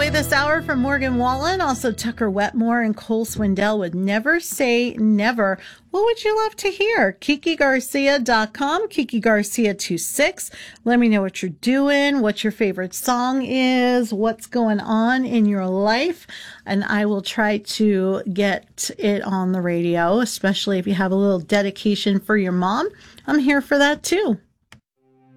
away this hour from Morgan Wallen, also Tucker Wetmore and Cole Swindell with Never Say Never. What would you love to hear? KikiGarcia.com, KikiGarcia26. Let me know what you're doing, what your favorite song is, what's going on in your life, and I will try to get it on the radio, especially if you have a little dedication for your mom. I'm here for that too.